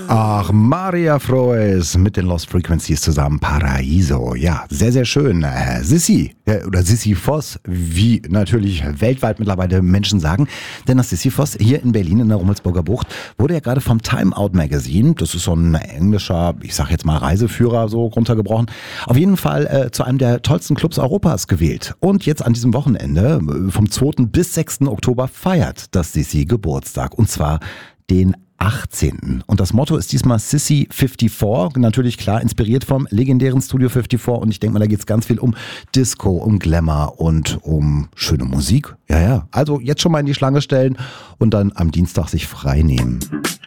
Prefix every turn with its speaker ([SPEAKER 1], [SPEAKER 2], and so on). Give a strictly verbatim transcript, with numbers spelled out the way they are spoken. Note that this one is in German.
[SPEAKER 1] Ach, Maria Froes mit den Lost Frequencies zusammen, Paraiso. Ja, sehr, sehr schön. Äh, Sissi, äh, oder Sissi Voss, wie natürlich weltweit mittlerweile Menschen sagen. Denn das Sissi Voss hier in Berlin in der Rummelsburger Bucht wurde ja gerade vom Time Out Magazine, das ist so ein englischer, ich sag jetzt mal Reiseführer, so runtergebrochen, auf jeden Fall äh, zu einem der tollsten Clubs Europas gewählt. Und jetzt an diesem Wochenende, vom zweiten bis sechsten Oktober, feiert das Sissi Geburtstag. Und zwar den achtzehnten. Und das Motto ist diesmal Sissi vierundfünfzig, natürlich klar inspiriert vom legendären Studio vierundfünfzig. Und ich denke mal, da geht es ganz viel um Disco, um Glamour und um schöne Musik. Ja, ja. Also jetzt schon mal in die Schlange stellen und dann am Dienstag sich frei nehmen.